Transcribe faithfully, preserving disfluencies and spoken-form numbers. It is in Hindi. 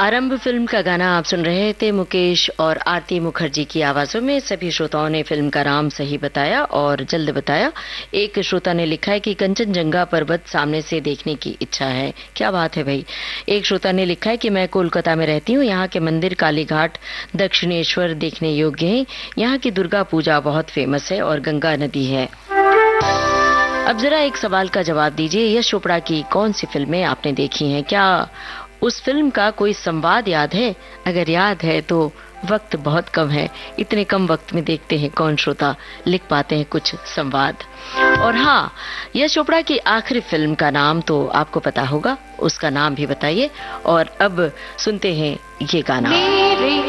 आरंभ फिल्म का गाना आप सुन रहे थे मुकेश और आरती मुखर्जी की आवाजों में। सभी श्रोताओं ने फिल्म का नाम सही बताया और जल्द बताया। एक श्रोता ने लिखा है कि कंचनजंगा पर्वत सामने से देखने की इच्छा है। क्या बात है भाई। एक श्रोता ने लिखा है कि मैं कोलकाता में रहती हूँ, यहाँ के मंदिर कालीघाट दक्षिणेश्वर देखने योग्य हैं। यहाँ की दुर्गा पूजा बहुत फेमस है और गंगा नदी है। अब जरा एक सवाल का जवाब दीजिए, यश चोपड़ा की कौन सी फिल्में आपने देखी हैं? क्या उस फिल्म का कोई संवाद याद है? अगर याद है तो वक्त बहुत कम है, इतने कम वक्त में देखते हैं कौन श्रोता लिख पाते हैं कुछ संवाद। और हाँ, यश चोपड़ा की आखिरी फिल्म का नाम तो आपको पता होगा, उसका नाम भी बताइए। और अब सुनते हैं ये गाना।